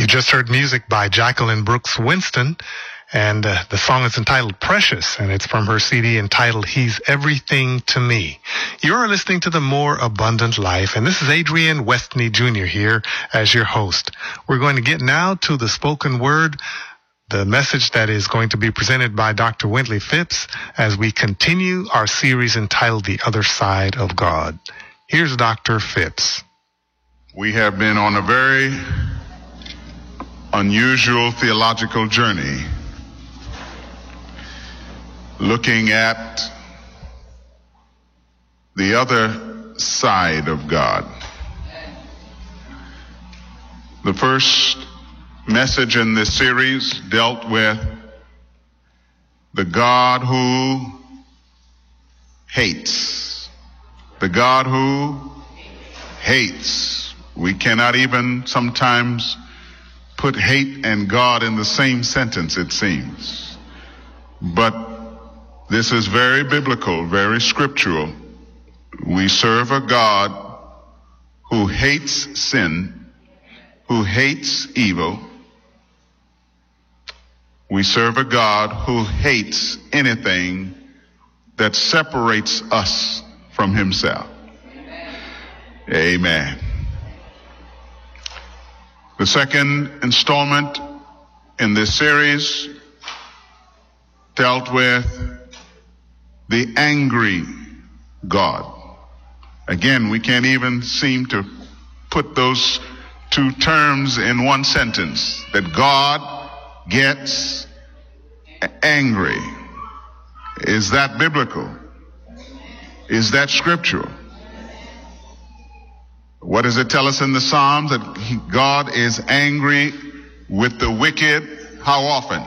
just heard music by Jacqueline Brooks Winston, and the song is entitled Precious, and it's from her CD entitled He's Everything to Me. You're listening to The More Abundant Life, and this is Adrian Westney Jr. here as your host. We're going to get now to the spoken word, the message that is going to be presented by Dr. Wintley Phipps as we continue our series entitled The Other Side of God. Here's Dr. Phipps. We have been on a very unusual theological journey, looking at the other side of God. The first message in this series dealt with the God who hates. The God who hates. We cannot even sometimes put hate and God in the same sentence, it seems. But this is very biblical, very scriptural. We serve a God who hates sin, who hates evil. We serve a God who hates anything that separates us from himself. Amen. The second installment in this series dealt with the angry God. Again, we can't even seem to put those two terms in one sentence, that God gets angry. Is that biblical? Is that scriptural? What does it tell us in the Psalms? That God is angry with the wicked how often?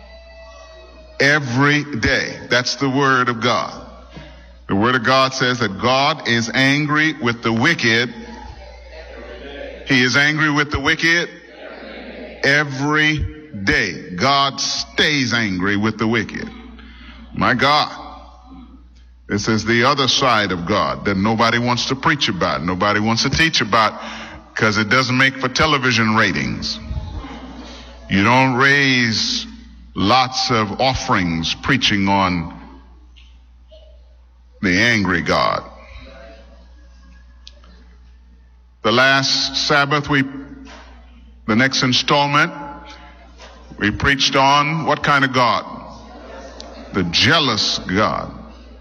Every day. That's the word of God. The word of God says that God is angry with the wicked. He is angry with the wicked every day. God stays angry with the wicked. My God. This is the other side of God that nobody wants to preach about, nobody wants to teach about, because it doesn't make for television ratings. You don't raise lots of offerings preaching on the angry God. The last Sabbath, the next installment, we preached on what kind of God? The jealous God.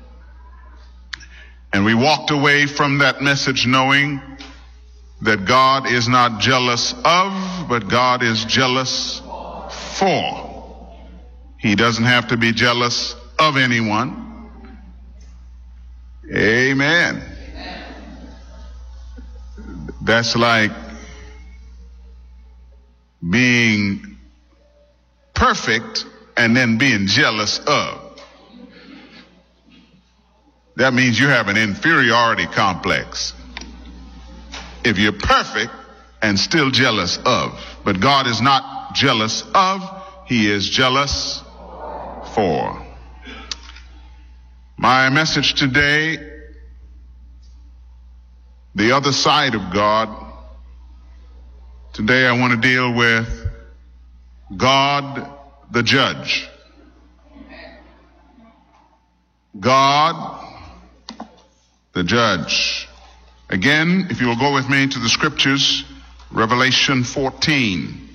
And we walked away from that message knowing that God is not jealous of, but God is jealous for. He doesn't have to be jealous of anyone. Amen. That's like being perfect and then being jealous of. That means you have an inferiority complex if you're perfect and still jealous of. But God is not jealous of, he is jealous for. My message today, the other side of God. Today I want to deal with God the judge. God the judge. Again, if you will go with me to the scriptures, Revelation 14.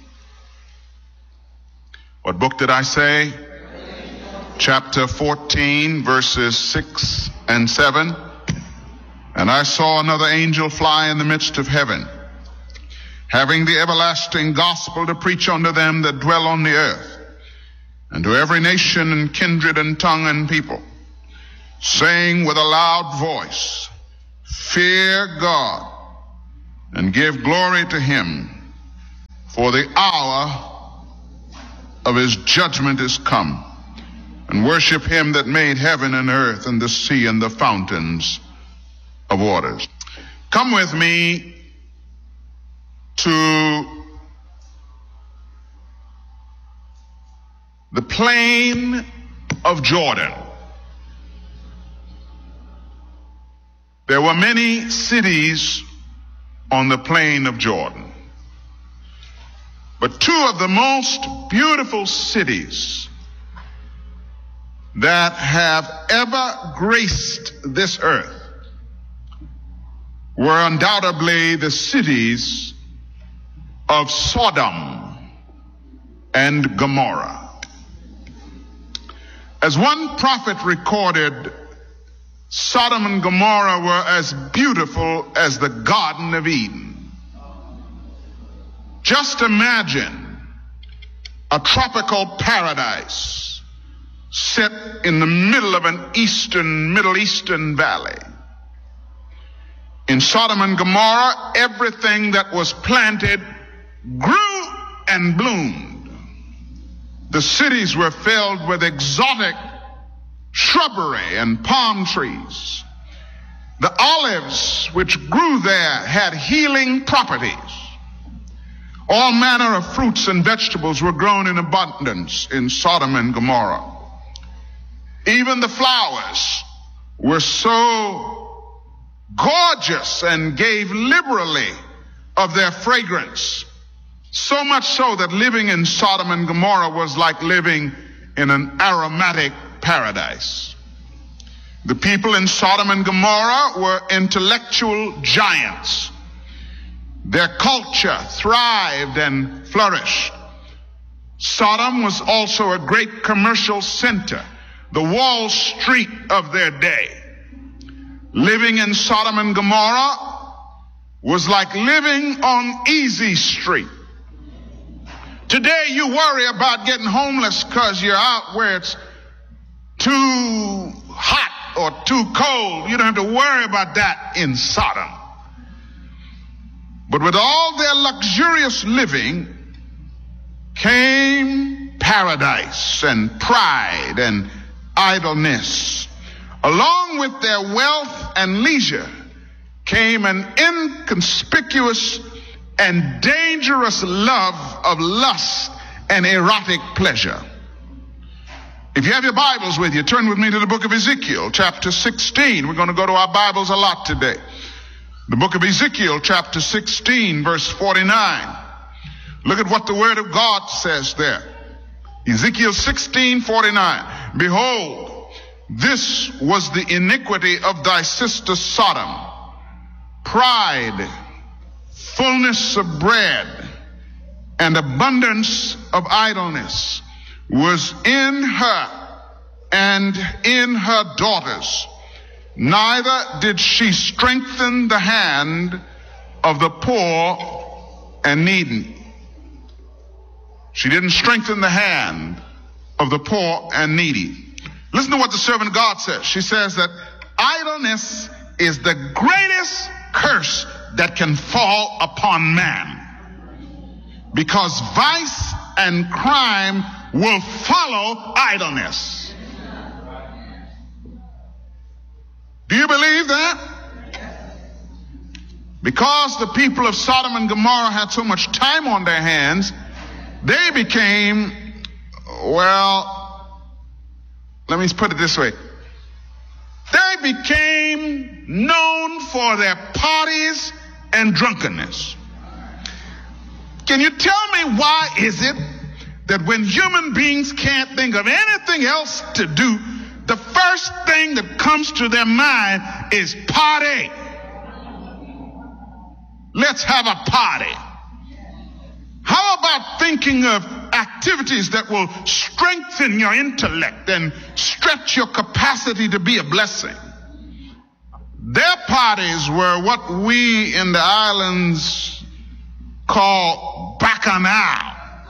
What book did I say? Chapter 14, verses 6 and 7. And I saw another angel fly in the midst of heaven, having the everlasting gospel to preach unto them that dwell on the earth, and to every nation and kindred and tongue and people, saying with a loud voice, fear God and give glory to him, for the hour of his judgment is come, and worship him that made heaven and earth and the sea and the fountains of waters. Come with me to the plain of Jordan. There were many cities on the plain of Jordan. But two of the most beautiful cities that have ever graced this earth were undoubtedly the cities of Sodom and Gomorrah. As one prophet recorded, Sodom and Gomorrah were as beautiful as the Garden of Eden. Just imagine a tropical paradise set in the middle of an Middle Eastern valley. In Sodom and Gomorrah, everything that was planted grew and bloomed. The cities were filled with exotic shrubbery and palm trees. The olives which grew there had healing properties. All manner of fruits and vegetables were grown in abundance in Sodom and Gomorrah. Even the flowers were so gorgeous and gave liberally of their fragrance, so much so that living in Sodom and Gomorrah was like living in an aromatic paradise. The people in Sodom and Gomorrah were intellectual giants. Their culture thrived and flourished. Sodom was also a great commercial center, the Wall Street of their day. Living in Sodom and Gomorrah was like living on Easy Street. Today you worry about getting homeless because you're out where it's too hot or too cold. You don't have to worry about that in Sodom. But with all their luxurious living came paradise and pride and idleness. Along with their wealth and leisure came an inconspicuous and dangerous love of lust and erotic pleasure. If you have your Bibles with you, turn with me to the book of Ezekiel, chapter 16. We're going to go to our Bibles a lot today. The book of Ezekiel, chapter 16, verse 49. Look at what the Word of God says there. Ezekiel 16:49. Behold, this was the iniquity of thy sister Sodom. Pride, fullness of bread, and abundance of idleness was in her and in her daughters. Neither did she strengthen the hand of the poor and needy. She didn't strengthen the hand of the poor and needy. Listen to what the servant of God says. She says that idleness is the greatest curse that can fall upon man, because vice and crime will follow idleness. Do you believe that? Because the people of Sodom and Gomorrah had so much time on their hands, they became, well, let me put it this way. They became known for their parties and drunkenness. Can you tell me why is it that when human beings can't think of anything else to do, the first thing that comes to their mind is party? Let's have a party. How about thinking of activities that will strengthen your intellect and stretch your capacity to be a blessing? Their parties were what we in the islands call bacchanal.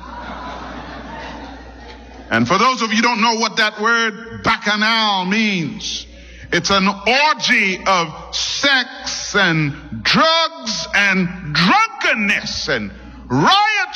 And for those of you who don't know what that word bacchanal means, it's an orgy of sex and drugs and drunkenness and riot